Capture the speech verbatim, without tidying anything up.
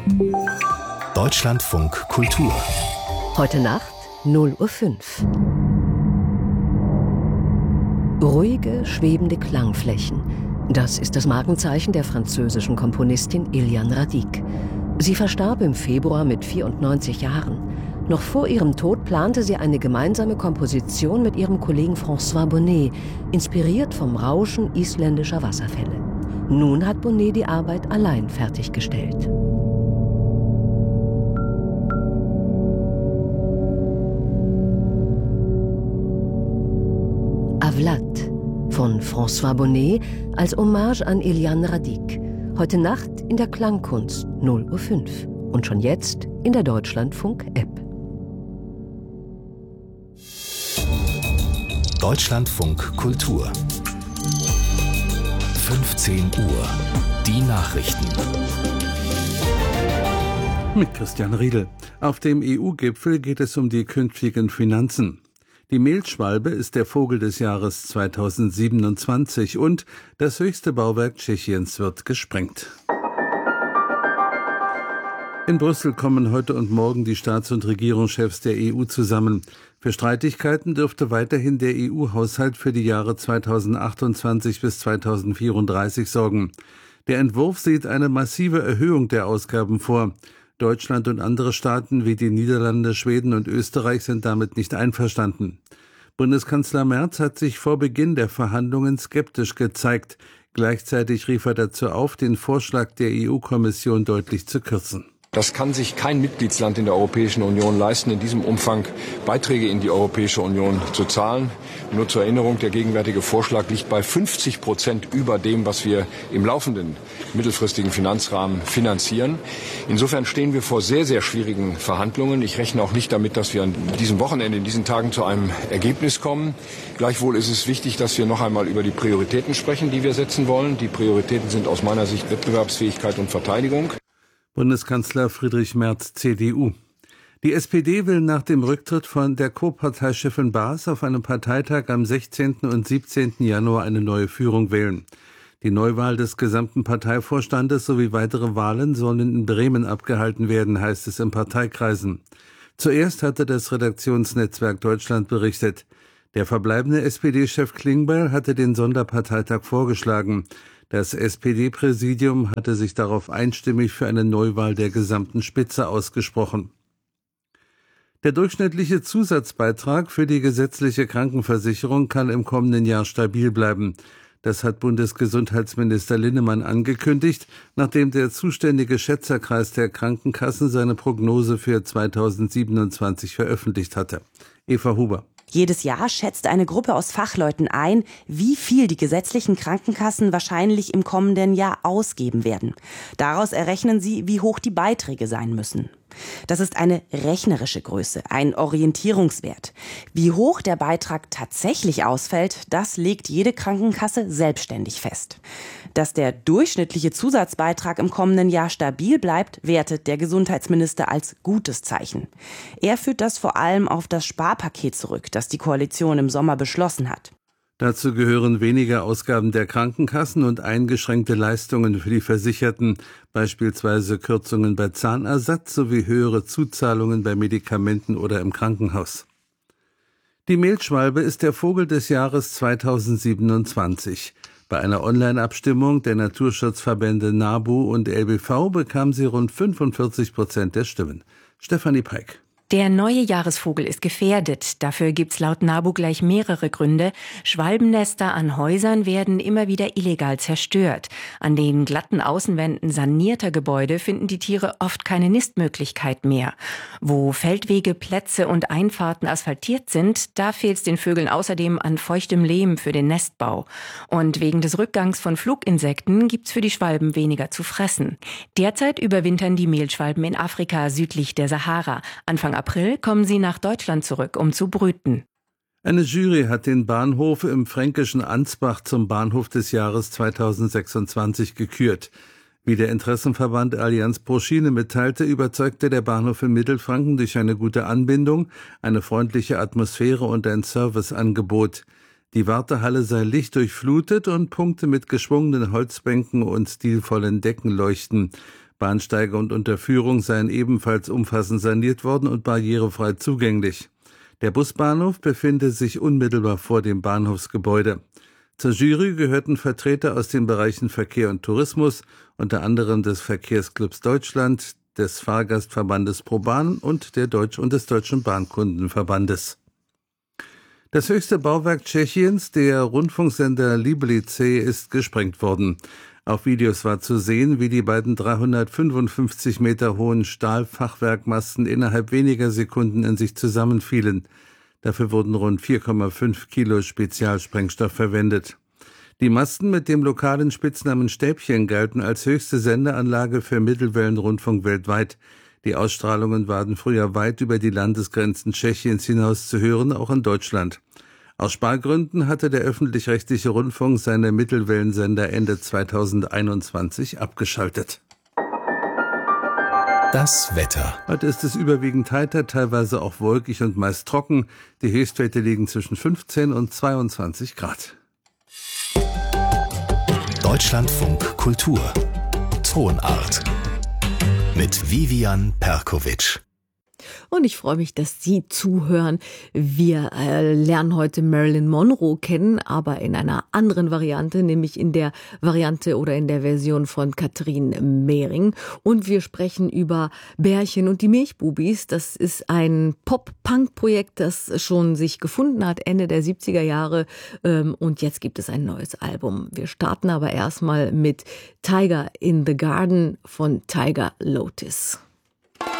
Deutschlandfunk Kultur. Heute Nacht null Uhr fünf. Ruhige, schwebende Klangflächen. Das ist das Markenzeichen der französischen Komponistin Eliane Radic. Sie verstarb im Februar mit vierundneunzig Jahren. Noch vor ihrem Tod plante sie eine gemeinsame Komposition mit ihrem Kollegen François Bonnet, inspiriert vom Rauschen isländischer Wasserfälle. Nun hat Bonnet die Arbeit allein fertiggestellt. Avlat von François Bonnet als Hommage an Eliane Radic. Heute Nacht in der Klangkunst null Uhr fünf und schon jetzt in der Deutschlandfunk-App. Deutschlandfunk Kultur. fünfzehn Uhr. Die Nachrichten. Mit Christian Riedel. Auf dem E U-Gipfel geht es um die künftigen Finanzen. Die Mehlschwalbe ist der Vogel des Jahres zweitausendsiebenundzwanzig und das höchste Bauwerk Tschechiens wird gesprengt. In Brüssel kommen heute und morgen die Staats- und Regierungschefs der E U zusammen. Für Streitigkeiten dürfte weiterhin der E U-Haushalt für die Jahre zweitausendachtundzwanzig bis zweitausendvierunddreißig sorgen. Der Entwurf sieht eine massive Erhöhung der Ausgaben vor. Deutschland und andere Staaten wie die Niederlande, Schweden und Österreich sind damit nicht einverstanden. Bundeskanzler Merz hat sich vor Beginn der Verhandlungen skeptisch gezeigt. Gleichzeitig rief er dazu auf, den Vorschlag der E U-Kommission deutlich zu kürzen. Das kann sich kein Mitgliedsland in der Europäischen Union leisten, in diesem Umfang Beiträge in die Europäische Union zu zahlen. Nur zur Erinnerung, der gegenwärtige Vorschlag liegt bei fünfzig Prozent über dem, was wir im laufenden mittelfristigen Finanzrahmen finanzieren. Insofern stehen wir vor sehr, sehr schwierigen Verhandlungen. Ich rechne auch nicht damit, dass wir an diesem Wochenende, in diesen Tagen zu einem Ergebnis kommen. Gleichwohl ist es wichtig, dass wir noch einmal über die Prioritäten sprechen, die wir setzen wollen. Die Prioritäten sind aus meiner Sicht Wettbewerbsfähigkeit und Verteidigung. Bundeskanzler Friedrich Merz, C D U. Die S P D will nach dem Rücktritt von der Co-Parteichefin Baas auf einem Parteitag am sechzehnten und siebzehnten Januar eine neue Führung wählen. Die Neuwahl des gesamten Parteivorstandes sowie weitere Wahlen sollen in Bremen abgehalten werden, heißt es in Parteikreisen. Zuerst hatte das Redaktionsnetzwerk Deutschland berichtet. Der verbleibende S P D-Chef Klingbeil hatte den Sonderparteitag vorgeschlagen. Das S P D-Präsidium hatte sich darauf einstimmig für eine Neuwahl der gesamten Spitze ausgesprochen. Der durchschnittliche Zusatzbeitrag für die gesetzliche Krankenversicherung kann im kommenden Jahr stabil bleiben. Das hat Bundesgesundheitsminister Linnemann angekündigt, nachdem der zuständige Schätzerkreis der Krankenkassen seine Prognose für zweitausendsiebenundzwanzig veröffentlicht hatte. Eva Huber. Jedes Jahr schätzt eine Gruppe aus Fachleuten ein, wie viel die gesetzlichen Krankenkassen wahrscheinlich im kommenden Jahr ausgeben werden. Daraus errechnen sie, wie hoch die Beiträge sein müssen. Das ist eine rechnerische Größe, ein Orientierungswert. Wie hoch der Beitrag tatsächlich ausfällt, das legt jede Krankenkasse selbstständig fest. Dass der durchschnittliche Zusatzbeitrag im kommenden Jahr stabil bleibt, wertet der Gesundheitsminister als gutes Zeichen. Er führt das vor allem auf das Sparpaket zurück, das die Koalition im Sommer beschlossen hat. Dazu gehören weniger Ausgaben der Krankenkassen und eingeschränkte Leistungen für die Versicherten, beispielsweise Kürzungen bei Zahnersatz sowie höhere Zuzahlungen bei Medikamenten oder im Krankenhaus. Die Mehlschwalbe ist der Vogel des Jahres zweitausendsiebenundzwanzig. Bei einer Online-Abstimmung der Naturschutzverbände NABU und L B V bekam sie rund fünfundvierzig Prozent der Stimmen. Stefanie Peik. Der neue Jahresvogel ist gefährdet. Dafür gibt's laut NABU gleich mehrere Gründe. Schwalbennester an Häusern werden immer wieder illegal zerstört. An den glatten Außenwänden sanierter Gebäude finden die Tiere oft keine Nistmöglichkeit mehr. Wo Feldwege, Plätze und Einfahrten asphaltiert sind, da fehlt's den Vögeln außerdem an feuchtem Lehm für den Nestbau. Und wegen des Rückgangs von Fluginsekten gibt's für die Schwalben weniger zu fressen. Derzeit überwintern die Mehlschwalben in Afrika südlich der Sahara. Anfang April kommen sie nach Deutschland zurück, um zu brüten. Eine Jury hat den Bahnhof im fränkischen Ansbach zum Bahnhof des Jahres zweitausendsechsundzwanzig gekürt. Wie der Interessenverband Allianz pro Schiene mitteilte, überzeugte der Bahnhof in Mittelfranken durch eine gute Anbindung, eine freundliche Atmosphäre und ein Serviceangebot. Die Wartehalle sei lichtdurchflutet und Punkte mit geschwungenen Holzbänken und stilvollen Decken leuchten. Bahnsteige und Unterführung seien ebenfalls umfassend saniert worden und barrierefrei zugänglich. Der Busbahnhof befinde sich unmittelbar vor dem Bahnhofsgebäude. Zur Jury gehörten Vertreter aus den Bereichen Verkehr und Tourismus, unter anderem des Verkehrsclubs Deutschland, des Fahrgastverbandes ProBahn und der Deutsch- und des Deutschen Bahnkundenverbandes. Das höchste Bauwerk Tschechiens, der Rundfunksender Liblice, ist gesprengt worden. Auf Videos war zu sehen, wie die beiden dreihundertfünfundfünfzig Meter hohen Stahlfachwerkmasten innerhalb weniger Sekunden in sich zusammenfielen. Dafür wurden rund vier Komma fünf Kilo Spezialsprengstoff verwendet. Die Masten mit dem lokalen Spitznamen Stäbchen galten als höchste Sendeanlage für Mittelwellenrundfunk weltweit. Die Ausstrahlungen waren früher weit über die Landesgrenzen Tschechiens hinaus zu hören, auch in Deutschland. Aus Spargründen hatte der öffentlich-rechtliche Rundfunk seine Mittelwellensender Ende zweitausendeinundzwanzig abgeschaltet. Das Wetter. Heute ist es überwiegend heiter, teilweise auch wolkig und meist trocken. Die Höchstwerte liegen zwischen fünfzehn und zweiundzwanzig Grad. Deutschlandfunk Kultur. Tonart. Mit Vivian Perkovic. Und ich freue mich, dass Sie zuhören. Wir äh, lernen heute Marilyn Monroe kennen, aber in einer anderen Variante, nämlich in der Variante oder in der Version von Katrin Mehring. Und wir sprechen über Bärchen und die Milchbubis. Das ist ein Pop-Punk-Projekt, das schon sich gefunden hat, Ende der siebziger Jahre. Ähm, und jetzt gibt es ein neues Album. Wir starten aber erstmal mit Tiger in the Garden von Tiger Lotus.